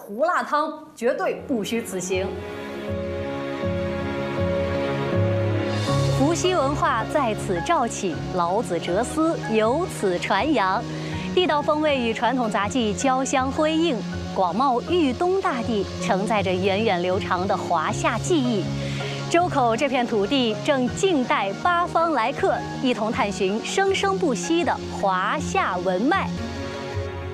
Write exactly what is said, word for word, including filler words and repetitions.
胡辣汤，绝对不虚此行。伏羲文化在此肇起，老子哲思由此传扬，地道风味与传统杂技交相辉映。广袤豫东大地承载着源远流长的华夏记忆。周口这片土地正静待八方来客，一同探寻生生不息的华夏文脉。